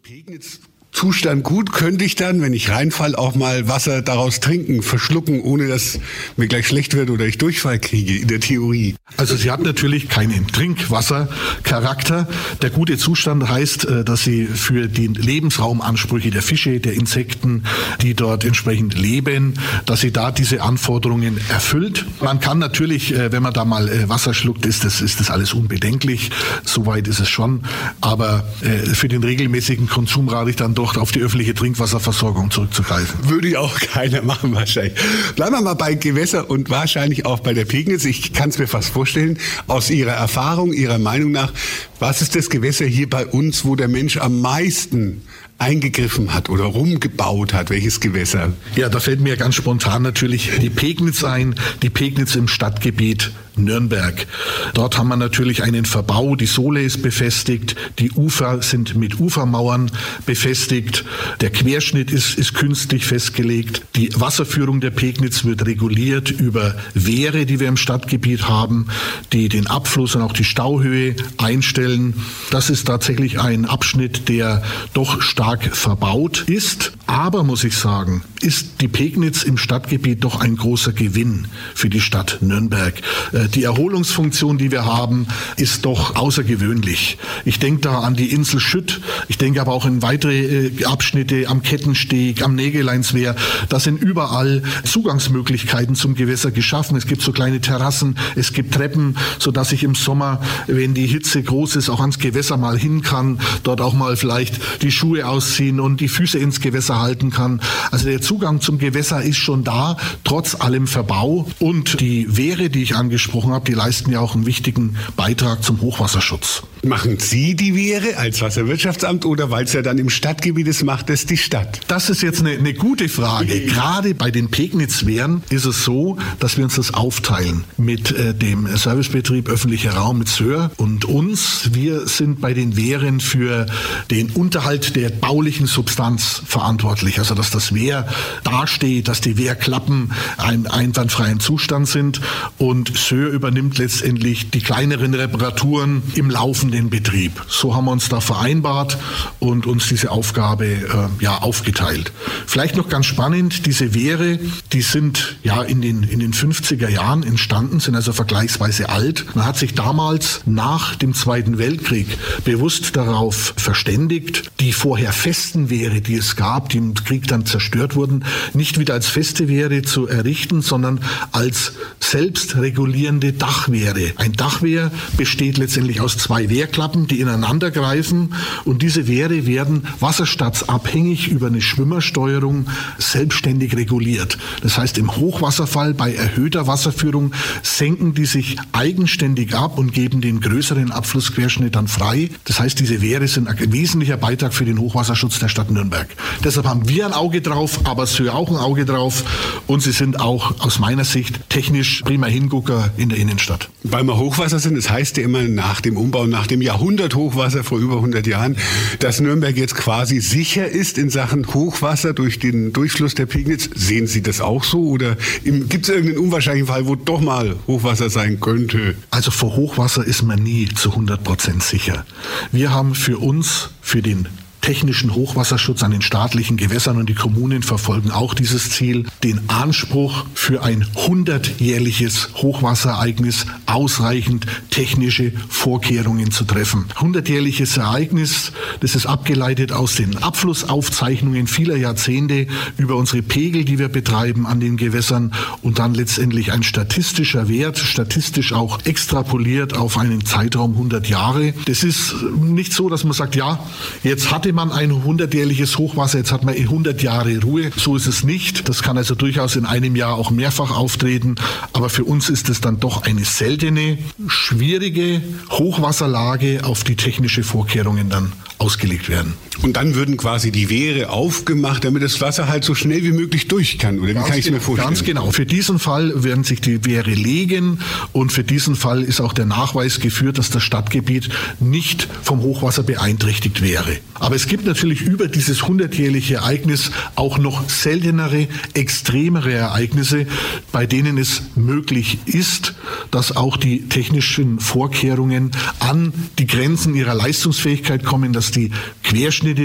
Zustand gut, könnte ich dann, wenn ich reinfall, auch mal Wasser daraus trinken, verschlucken, ohne dass mir gleich schlecht wird oder ich Durchfall kriege, in der Theorie. Also sie hat natürlich keinen Trinkwassercharakter. Der gute Zustand heißt, dass sie für die Lebensraumansprüche der Fische, der Insekten, die dort entsprechend leben, dass sie da diese Anforderungen erfüllt. Man kann natürlich, wenn man da mal Wasser schluckt, ist das alles unbedenklich. Soweit ist es schon. Aber für den regelmäßigen Konsum rate ich dann doch auf die öffentliche Trinkwasserversorgung zurückzugreifen. Würde ja auch keiner machen wahrscheinlich. Bleiben wir mal bei Gewässer und wahrscheinlich auch bei der Pegnitz. Ich kann es mir fast vorstellen, aus Ihrer Erfahrung, Ihrer Meinung nach, was ist das Gewässer hier bei uns, wo der Mensch am meisten eingegriffen hat oder rumgebaut hat? Welches Gewässer? Ja, da fällt mir ganz spontan natürlich die Pegnitz ein, die Pegnitz im Stadtgebiet Nürnberg. Dort haben wir natürlich einen Verbau, die Sohle ist befestigt, die Ufer sind mit Ufermauern befestigt, der Querschnitt ist künstlich festgelegt, die Wasserführung der Pegnitz wird reguliert über Wehre, die wir im Stadtgebiet haben, die den Abfluss und auch die Stauhöhe einstellen. Das ist tatsächlich ein Abschnitt, der doch stark verbaut ist. Aber, muss ich sagen, ist die Pegnitz im Stadtgebiet doch ein großer Gewinn für die Stadt Nürnberg. Die Erholungsfunktion, die wir haben, ist doch außergewöhnlich. Ich denke da an die Insel Schütt, ich denke aber auch in weitere Abschnitte am Kettensteg, am Nägeleinswehr. Da sind überall Zugangsmöglichkeiten zum Gewässer geschaffen. Es gibt so kleine Terrassen, es gibt Treppen, sodass ich im Sommer, wenn die Hitze groß ist, auch ans Gewässer mal hin kann, dort auch mal vielleicht die Schuhe ausziehen und die Füße ins Gewässer halten kann. Also der Zugang zum Gewässer ist schon da, trotz allem Verbau. Und die Wehre, die ich angesprochen habe, die leisten ja auch einen wichtigen Beitrag zum Hochwasserschutz. Machen Sie die Wehre als Wasserwirtschaftsamt oder weil es ja dann im Stadtgebiet ist, macht es die Stadt? Das ist jetzt eine gute Frage. Gerade bei den Pegnitz-Wehren ist es so, dass wir uns das aufteilen mit dem Servicebetrieb öffentlicher Raum mit SÖR und uns. Wir sind bei den Wehren für den Unterhalt der baulichen Substanz verantwortlich. Also dass das Wehr dasteht, dass die Wehrklappen einen einwandfreien Zustand sind und SÖR übernimmt letztendlich die kleineren Reparaturen im laufenden Betrieb. So haben wir uns da vereinbart und uns diese Aufgabe aufgeteilt. Vielleicht noch ganz spannend, diese Wehre, die sind ja in den 50er Jahren entstanden, sind also vergleichsweise alt. Man hat sich damals nach dem Zweiten Weltkrieg bewusst darauf verständigt, die vorher festen Wehre, die es gab, die im Krieg dann zerstört wurden, nicht wieder als feste Wehre zu errichten, sondern als selbstregulierende Dachwehre. Ein Dachwehr besteht letztendlich aus zwei Wehrklappen, die ineinander greifen und diese Wehre werden wasserstandsabhängig über eine Schwimmersteuerung selbstständig reguliert. Das heißt, im Hochwasserfall bei erhöhter Wasserführung senken die sich eigenständig ab und geben den größeren Abflussquerschnitt dann frei. Das heißt, diese Wehre sind ein wesentlicher Beitrag für den Hochwasserschutz der Stadt Nürnberg. Deshalb haben wir ein Auge drauf, aber SÖR auch ein Auge drauf und sie sind auch aus meiner Sicht technisch prima Hingucker in der Innenstadt. Weil wir Hochwasser sind, das heißt ja immer nach dem Umbau, nach dem Jahrhundert Hochwasser vor über 100 Jahren, dass Nürnberg jetzt quasi sicher ist in Sachen Hochwasser durch den Durchfluss der Pegnitz. Sehen Sie das auch so oder gibt es irgendeinen unwahrscheinlichen Fall, wo doch mal Hochwasser sein könnte? Also vor Hochwasser ist man nie zu 100% sicher. Wir haben für uns, für den technischen Hochwasserschutz an den staatlichen Gewässern und die Kommunen verfolgen auch dieses Ziel, den Anspruch für ein 100-jährliches Hochwasserereignis ausreichend technische Vorkehrungen zu treffen. 100-jähriges Ereignis, das ist abgeleitet aus den Abflussaufzeichnungen vieler Jahrzehnte über unsere Pegel, die wir betreiben an den Gewässern und dann letztendlich ein statistischer Wert, statistisch auch extrapoliert auf einen Zeitraum 100 Jahre. Das ist nicht so, dass man sagt, ja, jetzt hatte man ein 100-jähriges Hochwasser, jetzt hat man 100 Jahre Ruhe. So ist es nicht. Das kann also durchaus in einem Jahr auch mehrfach auftreten. Aber für uns ist es dann doch eine seltene, schwierige Hochwasserlage, auf die technische Vorkehrungen dann ausgelegt werden. Und dann würden quasi die Wehre aufgemacht, damit das Wasser halt so schnell wie möglich durch kann, oder wie kann ich es mir vorstellen? Ganz genau. Für diesen Fall werden sich die Wehre legen und für diesen Fall ist auch der Nachweis geführt, dass das Stadtgebiet nicht vom Hochwasser beeinträchtigt wäre. Aber es gibt natürlich über dieses 100-jährige Ereignis auch noch seltenere, extremere Ereignisse, bei denen es möglich ist, dass auch die technischen Vorkehrungen an die Grenzen ihrer Leistungsfähigkeit kommen, dass die Querschnitte